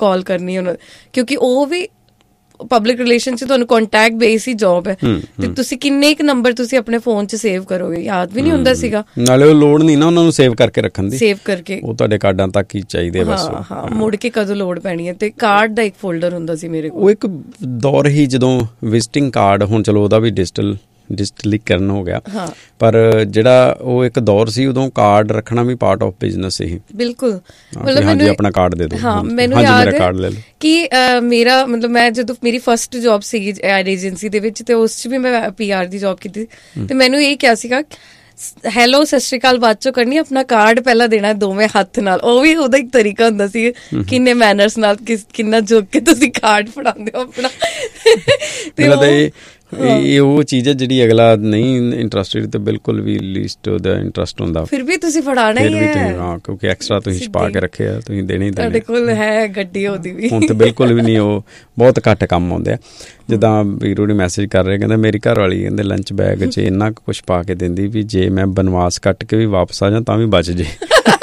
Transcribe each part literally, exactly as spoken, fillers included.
ਕਾਲ ਕਰਨੀ ਉਹਨਾਂ, ਕਿਉਂਕਿ ਉਹ ਵੀ ਪਬਲਿਕ ਰਿਲੇਸ਼ਨ 'ਚ ਤੁਹਾਨੂੰ ਕੰਟੈਕਟ ਬੇਸ ਹੀ ਜੋਬ ਹੈ, ਤੇ ਤੁਸੀਂ ਕਿੰਨੇ ਕੁ ਨੰਬਰ ਤੁਸੀਂ ਆਪਣੇ ਫੋਨ 'ਚ ਸੇਵ ਕਰੋਗੇ, ਯਾਦ ਵੀ ਨਹੀਂ ਹੁੰਦਾ ਸੀਗਾ। ਨਾਲੇ ਉਹ ਲੋੜ ਨਹੀਂ ਨਾ ਉਹਨਾਂ ਨੂੰ ਸੇਵ ਕਰਕੇ ਰੱਖਣ ਦੀ, ਸੇਵ ਕਰਕੇ ਉਹ ਤੁਹਾਡੇ ਕਾਰਡਾਂ ਤੱਕ ਹੀ ਚਾਹੀਦੇ ਬਸ। ਹਾਂ ਹਾਂ, ਮੁੜ ਕੇ ਕਦੋਂ ਲੋੜ ਪੈਣੀ ਹੈ। ਤੇ ਕਾਰਡ ਦਾ ਇੱਕ ਫੋਲਡਰ ਹੁੰਦਾ ਸੀ ਮੇਰੇ ਕੋਲ। ਉਹ ਇੱਕ ਦੌਰ ਹੀ ਜਦੋਂ ਵਿਜ਼ਿਟਿੰਗ ਕਾਰਡ, ਹੁਣ ਚਲੋ ਉਹਦਾ ਵੀ ਡਿਜੀਟਲ ਡਿਜੀਟਲੀਕਰਨ ਹੋ ਗਿਆ, ਪਰ ਜਿਹੜਾ ਉਹ ਇੱਕ ਦੌਰ ਸੀ ਉਦੋਂ ਕਾਰਡ ਰੱਖਣਾ ਵੀ ਪਾਰਟ ਆਫ ਬਿਜ਼ਨਸ ਸੀ। ਬਿਲਕੁਲ, ਮਤਲਬ ਮੈਨੂੰ ਆਪਣਾ ਕਾਰਡ ਦੇ ਦਿਓ। ਹਾਂ, ਮੈਨੂੰ ਯਾਦ ਹੈ ਕਿ ਮੇਰਾ ਮਤਲਬ ਮੈਂ ਜਦੋਂ ਮੇਰੀ ਫਸਟ ਜੋਬ ਸੀਗੀ ਐਡ ਏਜੰਸੀ ਦੇ ਵਿੱਚ, ਤੇ ਉਸ 'ਚ ਵੀ ਮੈਂ ਪੀ ਆਰ ਦੀ ਜੋਬ ਕੀਤੀ, ਤੇ ਮੈਨੂੰ ਇਹ ਕਿਹਾ ਸੀਗਾ ਹੈਲੋ ਸਤਿ ਸ਼੍ਰੀ ਅਕਾਲ ਬਾਅਦ ਚੋਂ ਕਰਨੀ, ਆਪਣਾ ਕਾਰਡ ਪਹਿਲਾਂ ਦੇਣਾ ਦੋਵੇਂ ਹੱਥ ਨਾਲ। ਉਹ ਵੀ ਉਹਦਾ ਇੱਕ ਤਰੀਕਾ ਹੁੰਦਾ ਸੀ, ਕਿੰਨੇ ਮੈਨਰਸ ਨਾਲ ਕਿੰਨਾ ਝੁਕ ਕੇ ਤੁਸੀਂ ਕਾਰਡ ਫੜਾਉਂਦੇ ਹੋ ਆਪਣਾ। ਤੇ ਇਹ ਉਹ ਚੀਜ਼ ਹੈ ਜਿਹੜੀ ਅਗਲਾ ਨਹੀਂ ਇੰਟਰਸਟਿਡ ਤੇ ਬਿਲਕੁਲ ਵੀ ਲੀਸਟ ਉਹਦਾ ਇੰਟਰਸਟ ਹੁੰਦਾ, ਫਿਰ ਵੀ ਤੁਸੀਂ ਫੜਾਣਾ ਹੀ ਹੈ। ਹਾਂ, ਕਿਉਂਕਿ ਐਕਸਟਰਾ ਤੁਸੀਂ ਛਪਾ ਕੇ ਰੱਖੇ ਆ, ਤੁਸੀਂ ਦੇਣੇ ਹੀ ਦੇਣੇ। ਤੁਹਾਡੇ ਕੋਲ ਹੈ ਗੱਡੀ ਉਹਦੀ ਵੀ, ਹੁਣ ਤਾਂ ਬਿਲਕੁਲ ਵੀ ਨਹੀਂ, ਉਹ ਬਹੁਤ ਘੱਟ ਕੰਮ ਆਉਂਦੇ ਆ। ਜਿੱਦਾਂ ਵੀਰੋ ਨੇ ਮੈਸੇਜ ਕਰ ਰਹੇ, ਕਹਿੰਦੇ ਮੇਰੀ ਘਰ ਵਾਲੀ ਕਹਿੰਦੇ ਲੰਚ ਬੈਗ 'ਚ ਇੰਨਾ ਕੁ ਕੁਛ ਪਾ ਕੇ ਦਿੰਦੀ ਵੀ ਜੇ ਮੈਂ ਬਨਵਾਸ ਕੱਟ ਕੇ ਵੀ ਵਾਪਸ ਆ ਜਾ ਤਾਂ ਵੀ ਬਚ ਜੇ।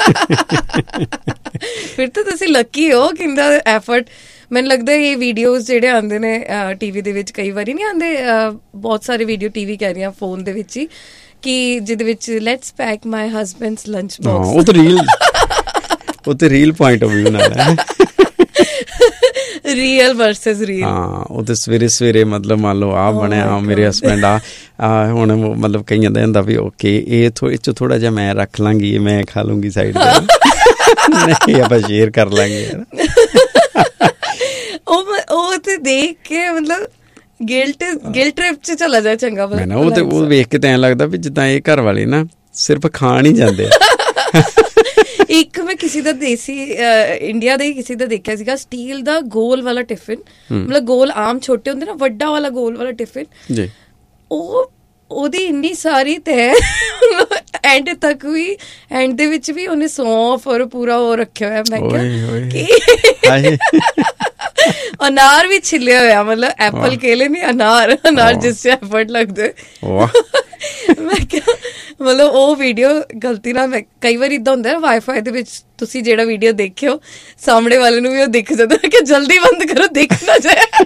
ਫਿਰ ਤਾਂ ਤੁਸੀਂ ਲੱਕੀ ਹੋ, ਕਿੰਨਾ ਐਫਰਟ। ਮੈਨੂੰ ਲੱਗਦਾ ਇਹ ਵੀਡੀਓਜ਼ ਜਿਹੜੇ ਆਉਂਦੇ ਨੇ ਟੀ ਵੀ ਦੇ ਵਿੱਚ, ਕਈ ਵਾਰੀ ਨਹੀਂ ਆਉਂਦੇ, ਬਹੁਤ ਸਾਰੇ ਵੀਡੀਓ ਟੀ ਵੀ ਕਹਿ ਰਹੀ ਹਾਂ ਫੋਨ ਦੇ ਵਿੱਚ ਹੀ, ਕਿ ਜਿਹਦੇ ਵਿੱਚ let's pack my husbands lunch box. ਉਹ ਤਾਂ ਰੀਲ, ਉਹ ਤਾਂ ਰੀਲ ਪੁਆਇੰਟ ਆਫ ਵਿਊ ਨਾਲ ਹੈ, ਰੀਅਲ ਵਰਸਸ ਰੀਲ। ਹਾਂ, ਉਹ ਤਾਂ ਸਵੇਰੇ ਸਵੇਰੇ ਮਤਲਬ ਮੰਨ ਲਓ ਆਹ ਬਣਿਆ ਮੇਰੇ ਹਸਬੈਂਡ ਆ, ਹੁਣ ਮਤਲਬ ਕਈਆਂ ਦਾ ਹੁੰਦਾ ਵੀ ਓਕੇ ਇਹ ਥੋ ਇਹ 'ਚ ਥੋੜ੍ਹਾ ਜਿਹਾ ਮੈਂ ਰੱਖ ਲਾਂਗੀ, ਮੈਂ ਖਾ ਲੂੰਗੀ ਸਾਈਡ 'ਤੇ, ਨਹੀਂ ਆਪਾਂ ਸ਼ੇਅਰ ਕਰ ਲਾਂਗੇ ਯਾਰ। ਉਹ ਉਹ ਤੇ ਦੇਖ ਕੇ ਮਤਲਬ ਗਿਲਟ ਗਿਲਟ ਟ੍ਰਿਪ 'ਚ ਚਲਾ ਜਾਏ ਚੰਗਾ। ਮੈਂ ਉਹ ਤੇ ਉਹ ਵੇਖ ਕੇ ਤਾਂ ਐਂ ਲੱਗਦਾ ਵੀ ਜਿੱਦਾਂ ਇਹ ਘਰ ਵਾਲੇ ਨਾ ਸਿਰਫ ਖਾਣ ਹੀ ਜਾਂਦੇ ਆ। ਇੱਕ ਮੈਂ ਕਿਸੇ ਦਾ ਦੇਸੀ ਇੰਡੀਆ ਦਾ ਹੀ ਕਿਸੇ ਦਾ ਦੇਖਿਆ ਸੀਗਾ, ਸਟੀਲ ਦਾ ਗੋਲ ਵਾਲਾ ਟਿਫਿਨ, ਮਤਲਬ ਗੋਲ ਆਮ ਛੋਟੇ ਹੁੰਦੇ ਨਾ, ਵੱਡਾ ਵਾਲਾ ਗੋਲ ਵਾਲਾ ਟਿਫਿਨ ਜੀ, ਉਹ ਉਹਦੀ ਇੰਨੀ ਸਾਰੀ ਤੈਅ ਐਂਡ ਤੱਕ ਵੀ, ਐਂਡ ਦੇ ਵਿੱਚ ਵੀ ਉਹਨੇ ਸੌਂਫ ਔਰ ਪੂਰਾ ਉਹ ਰੱਖਿਆ ਹੋਇਆ। ਮੈਂ ਕਿਹਾ ਅਨਾਰ ਵੀ ਛਿੱਲਿਆ ਹੋਇਆ, ਮਤਲਬ ਐਪਲ ਕੇਲੇ ਨਹੀਂ, ਅਨਾਰ ਅਨਾਰ ਜਿਸ 'ਚ ਐਫਰਟ ਲੱਗਦੇ। ਮੈਂ ਕਿਹਾ ਮਤਲਬ ਉਹ ਵੀਡੀਓ ਗਲਤੀ ਨਾਲ, ਮੈਂ ਕਈ ਵਾਰ ਇੱਦਾਂ ਹੁੰਦਾ ਨਾ ਵਾਈਫਾਈ ਦੇ ਵਿੱਚ ਤੁਸੀਂ ਜਿਹੜਾ ਵੀਡੀਓ ਦੇਖਿਓ ਸਾਹਮਣੇ ਵਾਲੇ ਨੂੰ ਵੀ ਉਹ ਦਿਖ ਜਾਂਦਾ ਕਿ ਜਲਦੀ ਬੰਦ ਕਰੋ, ਦਿਖ ਨਾ ਜਾਏ।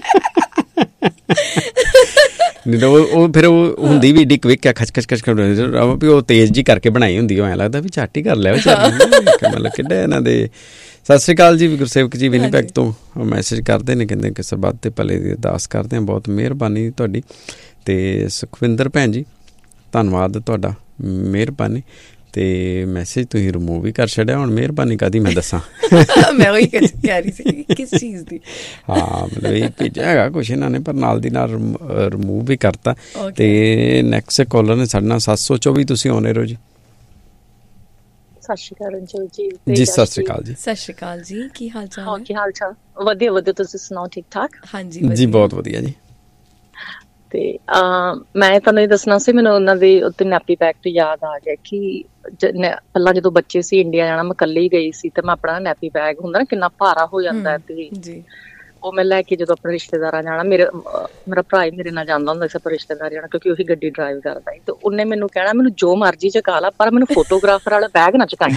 ਨਹੀਂ ਤਾਂ ਉਹ ਫਿਰ ਉਹ ਹੁੰਦੀ ਵੀ ਏਡੀ ਕਵਿਕ ਆ, ਖਚ ਖਚ ਖਚ ਵੀ ਉਹ ਤੇਜ਼ ਜੀ ਕਰਕੇ ਬਣਾਈ ਹੁੰਦੀ, ਉਹ ਐਂ ਲੱਗਦਾ ਵੀ ਝੱਟ ਹੀ ਕਰ ਲਿਆ। ਮਤਲਬ ਕਿੱਡਾ ਇਹਨਾਂ ਦੇ। ਸਤਿ ਸ਼੍ਰੀ ਅਕਾਲ ਜੀ, ਗੁਰਸੇਵਕ ਜੀ ਵਿਨੀਪੈਗ ਤੋਂ ਮੈਸੇਜ ਕਰਦੇ ਨੇ, ਕਹਿੰਦੇ ਕਿ ਸਰਬੱਤ ਦੇ ਭਲੇ ਦੀ ਅਰਦਾਸ ਕਰਦੇ ਹਾਂ, ਬਹੁਤ ਮਿਹਰਬਾਨੀ ਤੁਹਾਡੀ। ਅਤੇ ਸੁਖਵਿੰਦਰ ਭੈਣ ਜੀ ਧੰਨਵਾਦ ਤੁਹਾਡਾ, ਮਿਹਰਬਾਨੀ। ਅਤੇ ਮੈਸੇਜ ਤੁਸੀਂ ਰਿਮੂਵ ਵੀ ਕਰ ਛੱਡਿਆ, ਹੁਣ ਮਿਹਰਬਾਨੀ ਕਾਹਦੀ ਮੈਂ ਦੱਸਾਂ। ਮੈਂ ਉਹੀ ਕਹਿ ਰਹੀ ਸੀ ਕਿਸ ਚੀਜ਼ ਦੀ। ਹਾਂ, ਮਤਲਬ ਇਹ ਭੇਜਿਆ ਹੈਗਾ ਕੁਛ ਇਹਨਾਂ ਨੇ, ਪਰ ਨਾਲ ਦੀ ਨਾਲ ਰਿਮੂਵ ਵੀ ਕਰਤਾ। ਅਤੇ ਨੈਕਸਟ ਕਾਲਰ ਨੇ ਸਾਡੇ ਨਾਲ ਸੱਤ ਸੌ ਚੌਵੀ, ਤੁਸੀਂ ਆਉਣੇ ਰਹੋ ਜੀ। ਸਤਿ ਸ਼੍ਰੀ ਅਕਾਲ ਅੰਜਲ ਜੀ। ਜੀ ਸਤਿ ਸ਼੍ਰੀ ਅਕਾਲ ਜੀ। ਸਤਿ ਸ਼੍ਰੀ ਅਕਾਲ ਜੀ, ਕੀ ਹਾਲ ਚਾਲ? ਹਾਂ, ਕੀ ਹਾਲ ਚਾਲ? ਵਧੀਆ ਵਧੀਆ, ਤੁਸੀਂ ਸੁਣਾਓ? ਠੀਕ ਠਾਕ? ਹਾਂਜੀ ਜੀ, ਬਹੁਤ ਵਧੀਆ ਜੀ। ਤੇ ਮੈਂ ਤੁਹਾਨੂੰ ਇਹ ਦੱਸਣਾ ਸੀ, ਮੈਨੂੰ ਉਹਨਾਂ ਦੇ ਉੱਤੇ ਨੈਪੀ ਬੈਗ ਤੋਂ ਯਾਦ ਆ ਗਿਆ ਕਿ ਪਹਿਲਾਂ ਜਦੋਂ ਬੱਚੇ ਸੀ, ਇੰਡੀਆ ਜਾਣਾ, ਮੈਂ ਇਕੱਲੀ ਗਈ ਸੀ, ਤੇ ਮੈਂ ਆਪਣਾ ਨੈਪੀ ਬੈਗ ਹੁੰਦਾ ਨਾ ਕਿੰਨਾ ਭਾਰਾ ਹੋ ਜਾਂਦਾ, ਤੇ ਉਹ ਮੈਂ ਲੈ ਕੇ ਜਦੋਂ ਆਪਣੇ ਰਿਸ਼ਤੇਦਾਰਾਂ ਜਾਣਾ, ਮੇਰੇ ਮੇਰਾ ਭਰਾ ਹੀ ਮੇਰੇ ਨਾਲ ਜਾਂਦਾ ਹੁੰਦਾ ਸੀ ਆਪਣੇ ਰਿਸ਼ਤੇਦਾਰ ਜਾਣਾ, ਕਿਉਂਕਿ ਉਹੀ ਗੱਡੀ ਡਰਾਈਵ ਕਰਦਾ ਸੀ, ਤੇ ਉਹਨੇ ਮੈਨੂੰ ਕਹਿਣਾ ਮੈਨੂੰ ਜੋ ਮਰਜ਼ੀ ਚੁਕਾ ਲਾ, ਪਰ ਮੈਨੂੰ ਫੋਟੋਗ੍ਰਾਫਰ ਵਾਲਾ ਬੈਗ ਨਾ ਚੁਕਾਈ।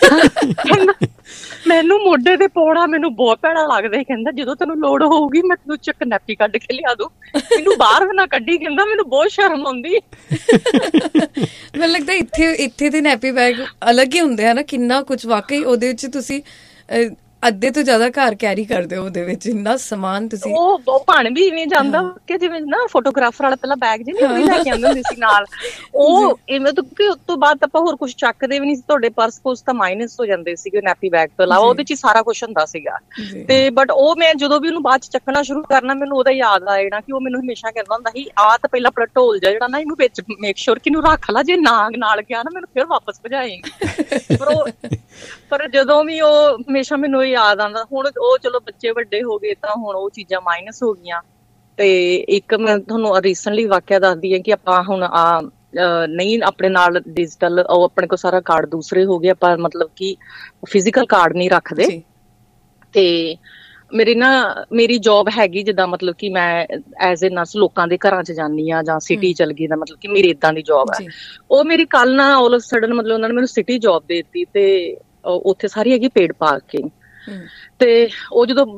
ਮੈਨੂੰ ਮੋਢੇ ਤੇ ਪਾਉਣਾ ਮੈਨੂੰ ਬਹੁਤ ਭੈੜਾ ਲੱਗਦਾ ਸੀ, ਕਹਿੰਦਾ ਜਦੋਂ ਤੈਨੂੰ ਲੋੜ ਹੋਊਗੀ ਮੈਂ ਤੈਨੂੰ ਚੱਕ ਨੈਪੀ ਕੱਢ ਕੇ ਲਿਆ ਦੂੰ, ਮੈਨੂੰ ਬਾਹਰ ਵੀ ਨਾ ਕੱਢੀ, ਕਹਿੰਦਾ ਮੈਨੂੰ ਬਹੁਤ ਸ਼ਰਮ ਆਉਂਦੀ। ਮੈਨੂੰ ਲੱਗਦਾ ਇੱਥੇ ਇੱਥੇ ਦੇ ਨੈਪੀ ਬੈਗ ਅਲੱਗ ਹੀ ਹੁੰਦੇ ਆ ਨਾ, ਕਿੰਨਾ ਕੁਛ ਵਾਕਈ ਉਹਦੇ ਵਿੱਚ ਤੁਸੀਂ ਅੱਧੇ ਤੋਂ ਜ਼ਿਆਦਾ ਘਰ ਕੈਰੀ ਕਰਦੇ ਹੋ, ਉਹਦੇ ਵਿੱਚ ਇੰਨਾ ਸਮਾਨ ਤੁਸੀਂ। ਉਹ ਬਣ ਵੀ ਇਵੇਂ ਜਾਂਦਾ ਕਿ ਜਿਵੇਂ ਨਾ ਫੋਟੋਗ੍ਰਾਫਰ ਵਾਲਾ ਪਹਿਲਾਂ ਬੈਗ ਜਿਹੀ ਉਹ ਵੀ ਲੈ ਕੇ ਆਉਂਦੇ ਹੁੰਦੇ ਸੀ ਨਾਲ, ਉਹ ਇਵੇਂ ਤੋਂ ਕਿ ਉਸ ਤੋਂ ਬਾਅਦ ਆਪਾਂ ਹੋਰ ਕੁਛ ਚੱਕਦੇ ਵੀ ਨਹੀਂ ਸੀ, ਤੁਹਾਡੇ ਪਰਸ ਪੁਰਸ ਤਾਂ ਮਾਈਨਸ ਹੋ ਜਾਂਦੇ ਸੀਗੇ ਨੈਪੀ ਬੈਗ ਤੋਂ ਇਲਾਵਾ, ਉਹਦੇ ਚ ਹੀ ਸਾਰਾ ਕੁਛ ਹੁੰਦਾ ਸੀਗਾ। ਤੇ ਬਟ ਉਹ ਮੈਂ ਜਦੋਂ ਵੀ ਉਹਨੂੰ ਬਾਅਦ ਚ ਚੱਕਣਾ ਸ਼ੁਰੂ ਕਰਨਾ, ਮੈਨੂੰ ਉਹਦਾ ਯਾਦ ਆ ਜਾਣਾ ਕਿ ਉਹ ਮੈਨੂੰ ਹਮੇਸ਼ਾ ਕਹਿੰਦਾ ਹੁੰਦਾ ਸੀ ਆਹ ਤਾਂ ਪਹਿਲਾਂ ਆਪਣਾ ਢੋਲ ਜਾ ਜਿਹੜਾ ਨਾ ਇਹਨੂੰ ਵਿੱਚ ਮੇਕ ਸ਼ੋਰ ਕਿ ਇਹਨੂੰ ਰੱਖ ਲਾ, ਜੇ ਨਾਗ ਨਾਲ ਗਿਆ ਨਾ ਮੈਨੂੰ ਫਿਰ ਵਾਪਸ ਭਜਾਏਗੀ। ਪਰ ਉਹ ਪਰ ਜਦੋਂ ਵੀ ਉਹ ਹਮੇਸ਼ਾ ਮੈਨੂੰ ਯਾਦ ਆਉਂਦਾ। ਹੁਣ ਉਹ ਚਲੋ ਬੱਚੇ ਵੱਡੇ ਹੋ ਗਏ ਤਾਂ ਹੁਣ ਉਹ ਚੀਜ਼ਾਂ ਮਾਈਨਸ ਹੋ ਗਈਆਂ। ਤੇ ਇੱਕ ਮੈਂ ਤੁਹਾਨੂੰ ਰੀਸੈਂਟਲੀ ਵਾਕਿਆ ਦੱਸਦੀ ਹਾਂ ਕਿ ਆਪਾਂ ਹੁਣ ਆ ਨਹੀਂ ਆਪਣੇ ਨਾਲ ਡਿਜੀਟਲ ਉਹ ਆਪਣੇ ਕੋਲ ਸਾਰਾ ਕਾਰਡ ਦੂਸਰੇ ਹੋ ਗਏ, ਆਪਾਂ ਮਤਲਬ ਕਿ ਫਿਜ਼ੀਕਲ ਕਾਰਡ ਨਹੀਂ ਰੱਖਦੇ। ਤੇ ਮੇਰੀ ਨਾ ਮੇਰੀ ਜੋਬ ਹੈਗੀ ਜਿੱਦਾਂ ਮਤਲਬ ਕਿ ਮੈਂ ਐਜ਼ ਏ ਨਰਸ ਲੋਕਾਂ ਦੇ ਘਰਾਂ ਚ ਜਾਂਦੀ ਹਾਂ ਜਾਂ ਸਿਟੀ ਚਲ ਗਈ, ਦਾ ਮਤਲਬ ਕਿ ਮੇਰੀ ਏਦਾਂ ਦੀ ਜੋਬ ਹੈ। ਉਹ ਮੇਰੀ ਕੱਲ ਨਾ ਆਲ ਆਫ ਸਡਨ ਮਤਲਬ ਉਹਨਾਂ ਨੇ ਮੈਨੂੰ ਸਿਟੀ ਜੋਬ ਦੇ ਦਿੱਤੀ, ਤੇ ਉੱਥੇ ਸਾਰੀ ਹੈਗੀ ਪੇਡ ਪਾਰਕਿੰਗ। ਤੇ ਉਹ ਜਦੋਂ